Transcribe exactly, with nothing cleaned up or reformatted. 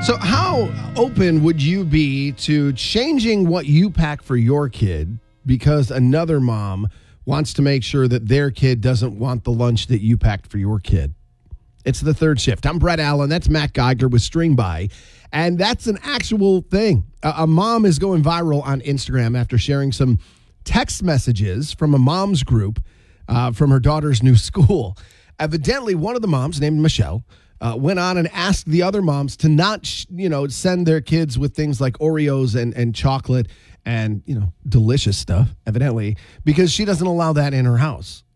So how open would you be to changing what you pack for your kid because another mom wants to make sure that their kid doesn't want the lunch that you packed for your kid? It's the third shift. I'm Brett Allen. That's Matt Geiger with String By. And that's an actual thing. A, a mom is going viral on Instagram after sharing some text messages from a mom's group uh, from her daughter's new school. Evidently, one of the moms, named Michelle, uh, went on and asked the other moms to not, sh- you know, send their kids with things like Oreos and, and chocolate and, you know, delicious stuff, evidently, because she doesn't allow that in her house.